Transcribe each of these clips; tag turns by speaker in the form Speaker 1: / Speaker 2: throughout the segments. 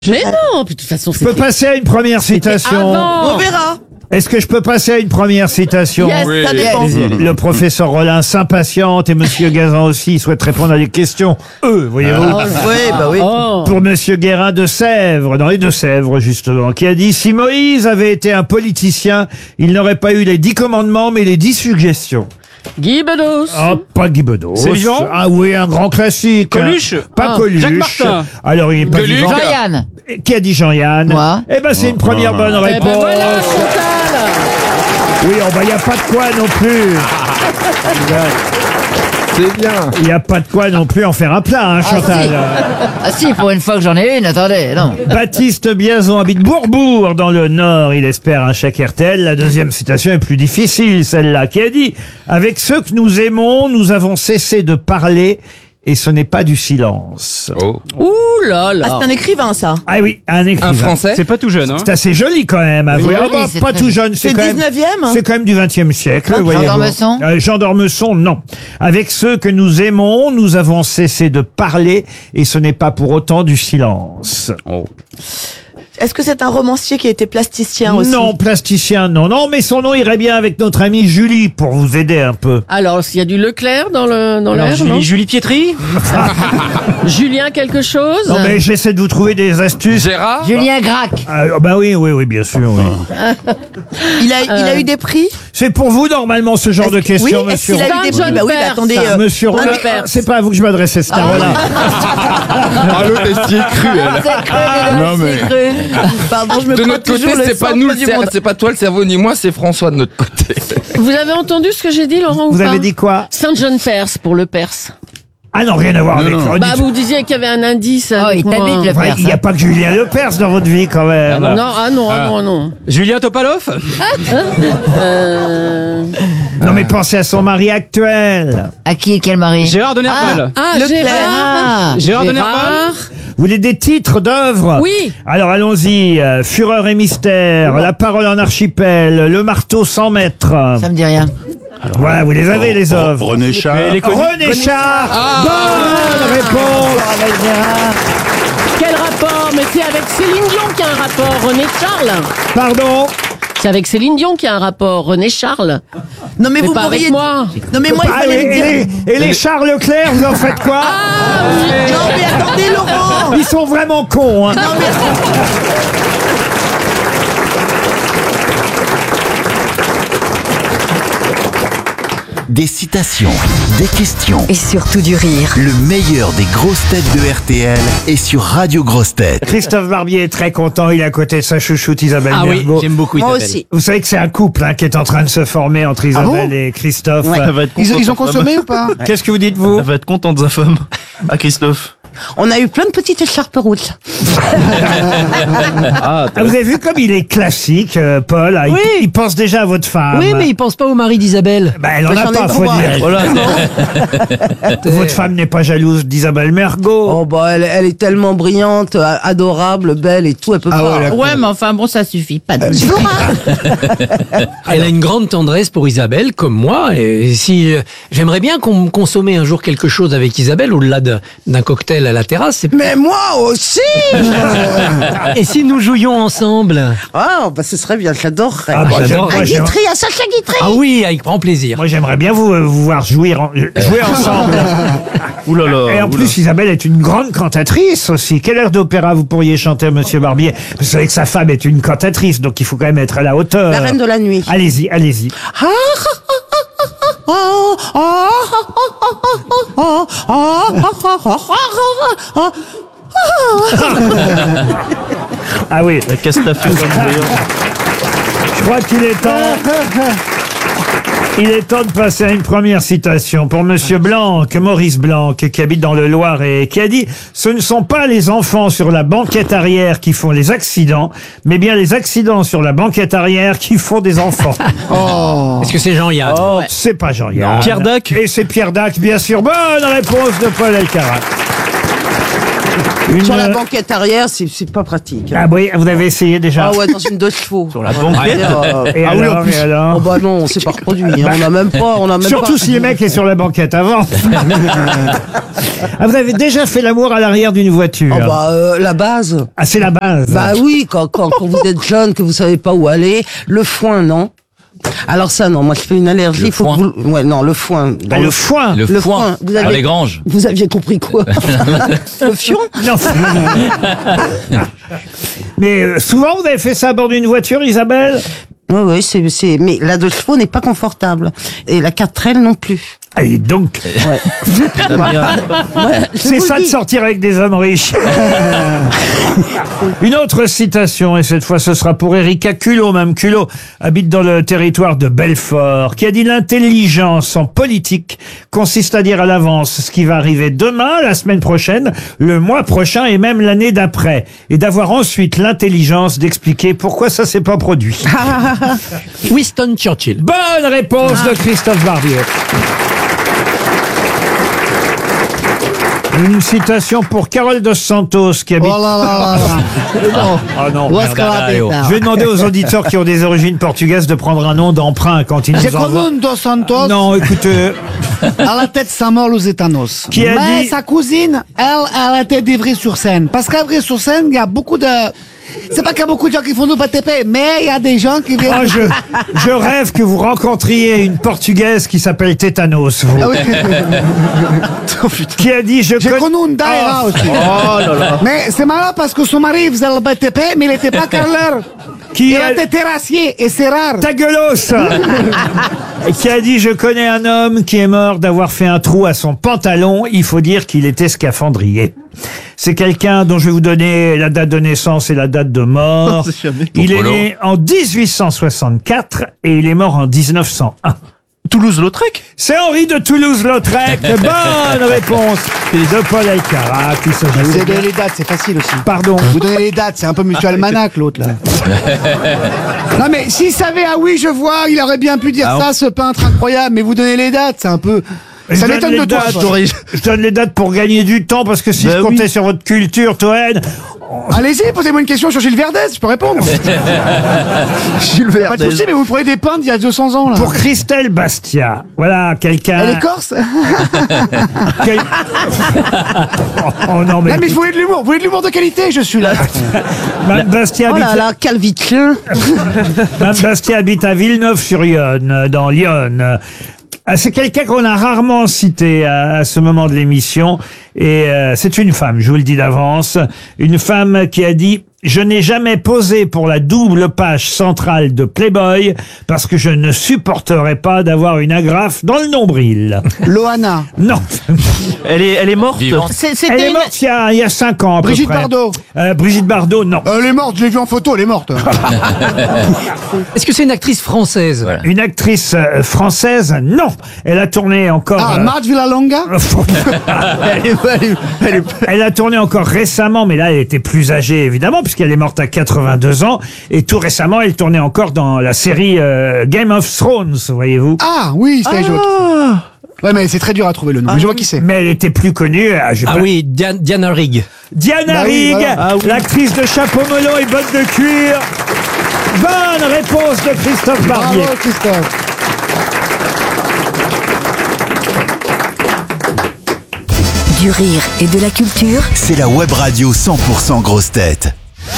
Speaker 1: Mais non, puis de toute façon,
Speaker 2: Je peux passer à une première citation.
Speaker 1: avant.
Speaker 3: On verra.
Speaker 2: Est-ce que je peux passer à une première citation?
Speaker 1: Yes,
Speaker 3: Oui. Ça dépend.
Speaker 2: Le professeur Rollin s'impatiente et Monsieur Gazan aussi souhaite répondre à des questions. Voyez-vous.
Speaker 3: Oui, bah oui.
Speaker 1: Oh.
Speaker 2: Pour Monsieur Guérin de Sèvres, dans les Deux-Sèvres justement, qui a dit: si Moïse avait été un politicien, il n'aurait pas eu les 10 commandements, mais les 10 suggestions.
Speaker 1: Guy Bedos.
Speaker 2: Ah, pas Guy Bedos.
Speaker 4: C'est vivant?
Speaker 2: Ah oui, un grand classique.
Speaker 4: Coluche?
Speaker 2: Pas
Speaker 1: Ah.
Speaker 2: Coluche.
Speaker 4: Jacques Martin.
Speaker 2: Alors il est pas
Speaker 4: Gueuluc.
Speaker 2: vivant.
Speaker 5: Jean-Yann.
Speaker 2: Qui a dit Jean-Yann?
Speaker 5: Moi.
Speaker 2: Eh ben c'est une première bonne
Speaker 1: Eh
Speaker 2: réponse.
Speaker 1: ben voilà, Chantal.
Speaker 2: Oui, il n'y a pas de quoi non plus.
Speaker 6: C'est bien.
Speaker 2: Il n'y a pas de quoi non plus en faire un plat, hein, Chantal.
Speaker 5: Ah si, pour une fois que j'en ai une, attendez, non.
Speaker 2: Baptiste Biazon habite Bourbourg dans le Nord. Il espère un chèque RTL. La deuxième citation est plus difficile, celle-là, qui a dit: avec ceux que nous aimons, nous avons cessé de parler et ce n'est pas du silence.
Speaker 1: Ouh là là.
Speaker 3: Ah, c'est un écrivain, ça.
Speaker 2: Ah oui, un écrivain.
Speaker 6: Un français.
Speaker 4: C'est pas tout jeune, hein.
Speaker 2: C'est assez joli quand même. À
Speaker 5: Oui,
Speaker 2: voir.
Speaker 5: oui, c'est
Speaker 2: Pas
Speaker 5: très
Speaker 2: tout
Speaker 5: joli.
Speaker 2: jeune.
Speaker 3: C'est
Speaker 2: quand même-
Speaker 3: 19e.
Speaker 2: C'est quand même du 20e siècle.
Speaker 3: Jean
Speaker 2: voyez-vous.
Speaker 5: d'Ormesson
Speaker 2: Jean d'Ormesson, non. Avec ceux que nous aimons, nous avons cessé de parler et ce n'est pas pour autant du silence.
Speaker 3: Est-ce que c'est un romancier qui a été plasticien aussi?
Speaker 2: Non, plasticien, non. Non, mais son nom irait bien avec notre amie Julie pour vous aider un peu.
Speaker 1: Alors, s'il y a du Leclerc dans l'air, non
Speaker 4: Julie Pietri?
Speaker 1: Julien quelque chose?
Speaker 2: Non, mais j'essaie de vous trouver des astuces.
Speaker 6: Gérard.
Speaker 5: Julien Gracq.
Speaker 2: Bah oui, bien sûr. Oui.
Speaker 3: Il a eu des prix?
Speaker 2: C'est pour vous normalement ce genre de
Speaker 3: Oui,
Speaker 2: questions,
Speaker 3: est-ce
Speaker 2: monsieur.
Speaker 3: qu'il a eu des
Speaker 1: John
Speaker 3: prix? Bah oui, bah
Speaker 1: Perse.
Speaker 3: attendez.
Speaker 2: Monsieur
Speaker 3: non,
Speaker 2: Rollin,
Speaker 3: mais-
Speaker 2: c'est pas à vous que je m'adressais, c'est voilà.
Speaker 6: Ah, l'autre, elle s'y est crue, elle.
Speaker 5: C'est cru,
Speaker 6: Non, mais-
Speaker 5: c'est cru.
Speaker 3: Pardon, je me
Speaker 6: De
Speaker 3: prends
Speaker 6: notre côté,
Speaker 3: toujours le
Speaker 6: c'est pas
Speaker 3: centre
Speaker 6: nous,
Speaker 3: du monde.
Speaker 6: c'est pas toi le cerveau ni moi, c'est François de notre côté.
Speaker 1: Vous avez entendu ce que j'ai dit, Laurent, ou
Speaker 2: Vous
Speaker 1: pas
Speaker 2: avez dit quoi?
Speaker 1: Saint John Perse pour le Perse.
Speaker 2: Ah non, rien à voir avec ça.
Speaker 1: Bah, vous disiez qu'il y avait un indice.
Speaker 5: Oh,
Speaker 1: avec
Speaker 5: il
Speaker 1: moi.
Speaker 5: t'habite, le
Speaker 2: Enfin,
Speaker 5: Perse.
Speaker 2: il n'y a pas que Julien Lepers dans votre vie quand même.
Speaker 1: Non.
Speaker 4: Julien Topalov?
Speaker 2: Non mais pensez à son mari actuel.
Speaker 5: À qui et quel mari?
Speaker 4: Gérard de Nerval.
Speaker 1: Ah,
Speaker 3: Leclerc.
Speaker 1: Gérard.
Speaker 4: Gérard de Nerval.
Speaker 2: Vous voulez des titres d'œuvres?
Speaker 1: Oui.
Speaker 2: Alors allons-y. Fureur et mystère, La parole en archipel, Le marteau 100 mètres.
Speaker 5: Ça me dit rien.
Speaker 2: Voilà, vous les avez les œuvres.
Speaker 7: René Char.
Speaker 4: Mais les connus.
Speaker 2: René Char. Bonne réponse.
Speaker 1: Quel rapport? Mais c'est avec Céline Dion qu'il y a un rapport, René Charles.
Speaker 2: Pardon.
Speaker 1: C'est avec Céline Dion qu'il y a un rapport, René Charles.
Speaker 3: Non, mais
Speaker 1: Mais
Speaker 3: vous
Speaker 1: pas
Speaker 3: pourriez.
Speaker 1: avec moi.
Speaker 3: Non, mais moi, il
Speaker 2: Ah,
Speaker 3: fallait me dire.
Speaker 2: et les Charles Leclerc, vous en faites quoi?
Speaker 3: Non, mais attendez, Laurent.
Speaker 2: Ils sont vraiment cons, hein.
Speaker 3: Non, mais.
Speaker 7: Des citations, des questions.
Speaker 8: Et surtout du rire.
Speaker 7: Le meilleur des grosses têtes de RTL est sur Radio Grosses Têtes.
Speaker 2: Christophe Barbier est très content, il est à côté de sa chouchoute Isabelle
Speaker 4: Ah oui,
Speaker 2: Mergo.
Speaker 4: j'aime beaucoup
Speaker 3: Moi
Speaker 4: Isabelle.
Speaker 3: aussi.
Speaker 2: Vous savez que c'est un couple qui est en train de se former entre Isabelle et Christophe.
Speaker 6: Ils ont consommé ou pas?
Speaker 2: Qu'est-ce que vous dites, vous?
Speaker 9: va être contente, sa femme. À Christophe.
Speaker 3: On a eu plein de petites écharpes rouges.
Speaker 2: Ah, vous avez vu comme il est classique, Paul. Ah, il pense déjà à votre femme.
Speaker 1: Oui, mais il pense pas au mari d'Isabelle.
Speaker 2: Bah, elle en a
Speaker 3: j'en ai
Speaker 2: pas, faut
Speaker 3: trois.
Speaker 2: dire. Votre femme n'est pas jalouse d'Isabelle Mergo.
Speaker 3: Oh, bah, elle est tellement brillante, adorable, belle et tout, elle peut pas.
Speaker 10: Ouais, mais enfin bon, ça suffit. Pas de...
Speaker 11: Elle a une grande tendresse pour Isabelle, comme moi. Et si j'aimerais bien qu'on consommait un jour quelque chose avec Isabelle, au-delà d'un cocktail à la terrasse.
Speaker 3: Mais moi aussi!
Speaker 11: Et si nous jouions ensemble?
Speaker 3: Ah, bah, ce serait bien, j'adorerais.
Speaker 2: Ah, bah,
Speaker 11: j'adore.
Speaker 2: moi, j'aimerais-
Speaker 3: Guitry, à Sacha Guitry!
Speaker 11: Ah oui, avec grand plaisir.
Speaker 2: moi, j'aimerais bien vous voir jouer ensemble.
Speaker 9: Ouh là là.
Speaker 2: Et en plus, Isabelle est une grande cantatrice aussi. Quel air d'opéra vous pourriez chanter, monsieur Barbier? Vous savez que sa femme est une cantatrice, donc il faut quand même être à la hauteur.
Speaker 3: La reine de la nuit.
Speaker 2: Allez-y, allez-y. Ah oui,
Speaker 9: La Castafiore comme brillant.
Speaker 2: je crois qu'il est temps. Il est temps de passer à une première citation pour Monsieur Blanc, Maurice Blanc, qui habite dans le Loiret, qui a dit: ce ne sont pas les enfants sur la banquette arrière qui font les accidents, mais bien les accidents sur la banquette arrière qui font des enfants.
Speaker 11: Est-ce que c'est Jean-Yann?
Speaker 2: C'est pas Jean-Yann.
Speaker 4: Pierre Dac.
Speaker 2: Et c'est Pierre Dac, bien sûr. Bonne réponse de Paul Elkarat.
Speaker 3: Sur la banquette arrière, c'est pas pratique.
Speaker 2: Ah oui, vous avez essayé déjà.
Speaker 3: Ah ouais, dans une 2 chevaux.
Speaker 9: Sur la banquette.
Speaker 2: Et alors, et alors
Speaker 3: Oh bah non, on s'est pas reproduit. Hein. On a même
Speaker 2: Surtout
Speaker 3: pas...
Speaker 2: si le mec est sur la banquette avant. Ah, vous avez déjà fait l'amour à l'arrière d'une voiture.
Speaker 3: Oh bah la base.
Speaker 2: Ah, c'est la base.
Speaker 3: Bah oui, quand vous êtes jeune, que vous savez pas où aller, le foin, non. Alors ça, non, moi je fais une allergie.
Speaker 6: Le foin.
Speaker 3: Ouais, non, le foin.
Speaker 2: Ah, le foin.
Speaker 6: Le foin.
Speaker 3: Vous aviez...
Speaker 6: les granges.
Speaker 3: Vous aviez compris quoi? Le fion?
Speaker 2: Non. Mais souvent, vous avez fait ça à bord d'une voiture, Isabelle?
Speaker 3: Oui, mais la 2 chevaux n'est pas confortable. Et la 4L non plus.
Speaker 2: Et donc, c'est ça de sortir avec des hommes riches. Une autre citation, et cette fois ce sera pour Erika Culot, même Culot, habite dans le territoire de Belfort, qui a dit: l'intelligence en politique consiste à dire à l'avance ce qui va arriver demain, la semaine prochaine, le mois prochain et même l'année d'après, et d'avoir ensuite l'intelligence d'expliquer pourquoi ça s'est pas produit.
Speaker 11: Winston Churchill.
Speaker 2: Bonne réponse de Christophe Barbier. Une citation pour Carole Dos Santos qui habite...
Speaker 8: Oh là là là là.
Speaker 2: Ah non.
Speaker 8: Où est-ce qu'elle habite?
Speaker 2: Je vais demander aux auditeurs qui ont des origines portugaises de prendre un nom d'emprunt quand ils
Speaker 8: C'est
Speaker 2: nous envoient.
Speaker 8: comme Dos Santos.
Speaker 2: Non, écoutez,
Speaker 8: À la tête Samuel Lusitanos.
Speaker 2: Qui a
Speaker 8: Mais
Speaker 2: dit-
Speaker 8: sa cousine, elle était d'Ivry-sur-Seine. Parce qu'à Ivry-sur-Seine, il y a beaucoup de... C'est pas qu'il y a beaucoup de gens qui font du BTP, mais il y a des gens qui viennent...
Speaker 2: ah, je rêve que vous rencontriez une portugaise qui s'appelle Tétanos, vous.
Speaker 8: Ah oui.
Speaker 2: Qui a dit
Speaker 8: J'ai connu une daïra aussi.
Speaker 9: Oh là là.
Speaker 8: Mais c'est marrant parce que son mari faisait le BTP, mais il n'était pas carreleur.
Speaker 2: Qui
Speaker 8: Il
Speaker 2: a...
Speaker 8: était terrassier, et c'est rare.
Speaker 2: Ta gueulos. Et qui a dit: je connais un homme qui est mort d'avoir fait un trou à son pantalon, il faut dire qu'il était scaphandrier. C'est quelqu'un dont je vais vous donner la date de naissance et la date de mort.
Speaker 9: C'est jamais.
Speaker 2: Il est
Speaker 6: Polo.
Speaker 2: né en 1864 et il est mort en 1901.
Speaker 9: Toulouse-Lautrec.
Speaker 2: C'est Henri de Toulouse-Lautrec. Bonne réponse de Paul Alcarat. Qui se joue.
Speaker 8: Vous donnez les dates, c'est facile aussi.
Speaker 2: Pardon.
Speaker 8: Vous donnez les dates, c'est un peu Monsieur Almanach l'autre là. Non mais s'il savait, ah oui je vois, il aurait bien pu dire ça, ce peintre incroyable, mais vous donnez les dates, c'est un peu...
Speaker 2: Je
Speaker 8: Ça
Speaker 2: donne
Speaker 8: m'étonne
Speaker 2: les
Speaker 8: de toi.
Speaker 2: dates.
Speaker 8: quoi.
Speaker 2: Je donne les dates pour gagner du temps parce que si
Speaker 9: Bah
Speaker 2: je comptais
Speaker 9: oui.
Speaker 2: sur votre culture, Toen,
Speaker 8: Allez-y, posez-moi une question sur Gilles Verdez, je peux répondre.
Speaker 9: Gilles
Speaker 8: Pas de souci, mais vous prenez des peintres d'il y a 200 ans là.
Speaker 2: pour Christelle Bastia, voilà quelqu'un.
Speaker 8: Elle est corse.
Speaker 2: quel- oh non mais,
Speaker 8: Non mais vous voulez de l'humour, vous voulez de l'humour de qualité, je suis là.
Speaker 2: Mme Bastia
Speaker 3: Oh
Speaker 2: habite,
Speaker 3: là là, calvitien.
Speaker 2: Mme Bastia habite à Villeneuve-sur-Yonne, dans l'Yonne. Ah, c'est quelqu'un qu'on a rarement cité à ce moment de l'émission, et c'est une femme, je vous le dis d'avance, une femme qui a dit: je n'ai jamais posé pour la double page centrale de Playboy parce que je ne supporterais pas d'avoir une agrafe dans le nombril.
Speaker 8: Loana.
Speaker 2: Non,
Speaker 9: Elle est morte.
Speaker 6: Vivante.
Speaker 2: elle
Speaker 10: C'était
Speaker 2: est
Speaker 10: une...
Speaker 2: morte il y a 5 ans à peu
Speaker 8: Brigitte
Speaker 2: près.
Speaker 8: Bardot.
Speaker 2: Brigitte Bardot, non.
Speaker 8: Elle est morte, je l'ai vue en photo, elle est morte.
Speaker 11: Est-ce que c'est une actrice française?
Speaker 6: Voilà.
Speaker 2: Une actrice française, non. Elle a tourné encore...
Speaker 8: Ah, Marge Villalonga.
Speaker 2: Elle a tourné encore récemment, mais là, elle était plus âgée, évidemment, puisqu'elle est morte à 82 ans. Et tout récemment, elle tournait encore dans la série Game of Thrones, voyez-vous.
Speaker 8: Ah oui, c'est je vois qui c'est. Ouais mais c'est très dur à trouver le nom, mais je vois qui c'est.
Speaker 2: Mais elle était plus connue.
Speaker 11: Ah oui, Diana Rigg.
Speaker 2: Diana
Speaker 8: Bah oui,
Speaker 2: Rigg,
Speaker 8: voilà.
Speaker 9: Ah oui.
Speaker 2: l'actrice de chapeau melon et bottes de cuir. Bonne réponse de Christophe Barbier.
Speaker 8: Bravo Christophe.
Speaker 12: Du rire et de la culture.
Speaker 7: C'est la web radio 100% grosse tête.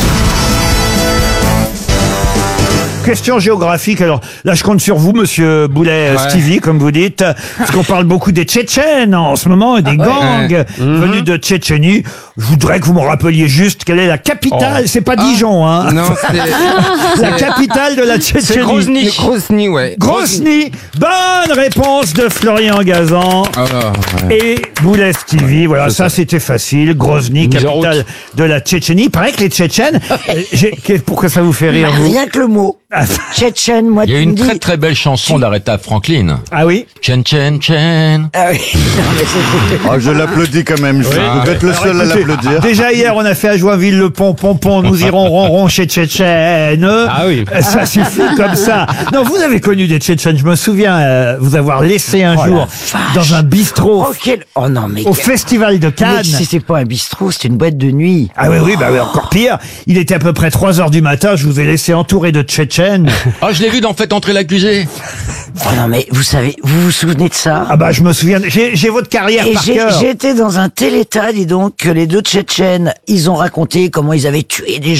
Speaker 2: Question géographique. Alors là, je compte sur vous, monsieur Boulet, Stevie, comme vous dites, parce qu'on parle beaucoup des Tchétchènes en ce moment, et des gangs venus de Tchétchénie. Je voudrais que vous me rappeliez juste quelle est la capitale. C'est pas Dijon, hein.
Speaker 6: Non, c'est...
Speaker 2: La capitale de la
Speaker 6: C'est
Speaker 2: Tchétchénie.
Speaker 6: Grozny. Grozny, ouais.
Speaker 2: Grozny. Bonne réponse de Florian Gazan. Et Boulet Stevie, voilà, ça c'était facile. Grozny,
Speaker 6: Mise en
Speaker 2: capitale de la Tchétchénie. Il paraît que les Tchétchènes, pourquoi ça vous fait rire, vous?
Speaker 3: Rien que le mot.
Speaker 13: Tchétchène, moi
Speaker 6: Il y a
Speaker 13: tu
Speaker 6: une
Speaker 13: me dis...
Speaker 6: très très belle chanson d'Aretha Franklin.
Speaker 2: Ah oui?
Speaker 6: Chen chen chen.
Speaker 13: Ah oui, non, mais c'est-
Speaker 14: Oh, je l'applaudis quand même. Je vais être le seul à
Speaker 2: Écoutez,
Speaker 14: l'applaudir.
Speaker 2: déjà hier, on a fait à Joinville le pont, nous irons ronron chez Tchétchène.
Speaker 4: Ah oui.
Speaker 2: Ça suffit comme ça. Non, vous avez connu des Tchétchènes. Je me souviens vous avoir laissé un jour dans un bistrot
Speaker 13: Oh non, mais...
Speaker 2: au Festival de
Speaker 13: Mais
Speaker 2: Cannes.
Speaker 13: c'est pas un bistrot, c'est une boîte de nuit.
Speaker 2: Ah oui, bah oui, encore pire. Il était à peu près 3h du matin. Je vous ai laissé entouré de Tchétchènes.
Speaker 6: Ah, je l'ai vu dans Faites entrer l'accusé.
Speaker 13: Oh non, mais vous savez, vous vous souvenez de ça?
Speaker 2: Ah bah je me souviens. J'ai votre carrière
Speaker 13: Et
Speaker 2: par cœur.
Speaker 13: j'étais dans un tel état, dis donc, que les deux Tchétchènes, ils ont raconté comment ils avaient tué des